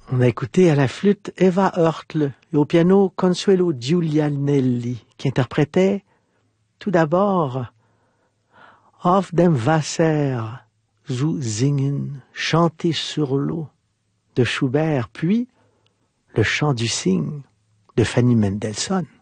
On a écouté à la flûte Eva Oertle et au piano Consuelo Giulianelli qui interprétait tout d'abord Auf dem Wasser zu singen, chanter sur l'eau de Schubert, puis le chant du cygne de Fanny Mendelssohn.